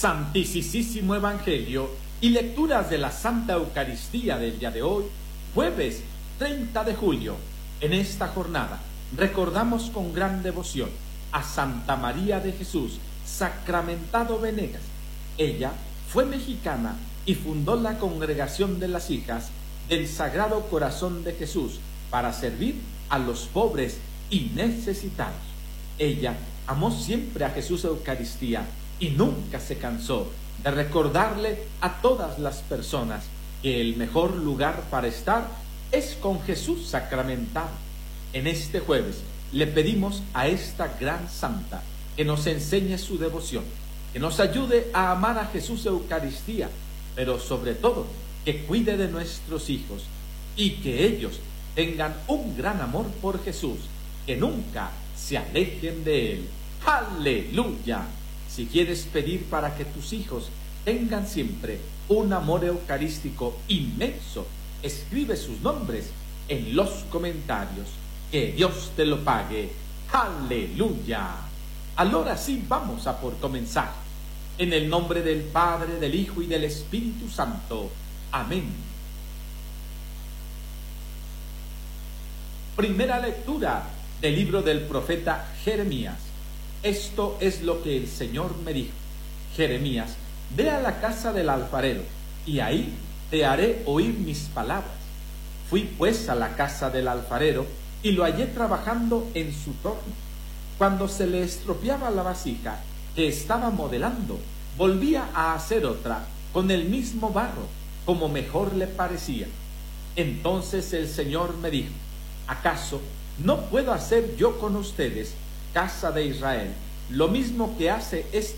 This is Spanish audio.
Santísimo Evangelio y lecturas de la Santa Eucaristía del día de hoy, jueves 30 de julio. En esta jornada recordamos con gran devoción a Santa María de Jesús Sacramentado Venegas. Ella fue mexicana y fundó la Congregación de las Hijas del Sagrado Corazón de Jesús para servir a los pobres y necesitados. Ella amó siempre a Jesús Eucaristía y nunca se cansó de recordarle a todas las personas que el mejor lugar para estar es con Jesús sacramentado. En este jueves le pedimos a esta gran santa que nos enseñe su devoción, que nos ayude a amar a Jesús Eucaristía, pero sobre todo que cuide de nuestros hijos y que ellos tengan un gran amor por Jesús, que nunca se alejen de Él. ¡Aleluya! Si quieres pedir para que tus hijos tengan siempre un amor eucarístico inmenso, escribe sus nombres en los comentarios. Que Dios te lo pague. ¡Aleluya! Ahora sí vamos a por comenzar. En el nombre del Padre, del Hijo y del Espíritu Santo. Amén. Primera lectura del libro del profeta Jeremías. Esto es lo que el Señor me dijo: Jeremías, ve a la casa del alfarero, y ahí te haré oír mis palabras. Fui pues a la casa del alfarero, y lo hallé trabajando en su torno. Cuando se le estropeaba la vasija que estaba modelando, volvía a hacer otra con el mismo barro, como mejor le parecía. Entonces el Señor me dijo: ¿acaso no puedo hacer yo con ustedes, casa de Israel, lo mismo que hace este